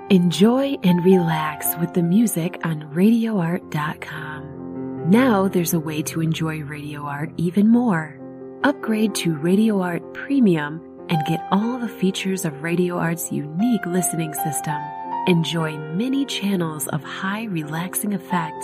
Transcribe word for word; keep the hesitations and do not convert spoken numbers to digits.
Enjoy and relax with the music on radio art dot com. Now there's a way to enjoy Radio Art even more. Upgrade to Radio Art Premium and get all the features of Radio Art's unique listening system. Enjoy many channels of high relaxing effect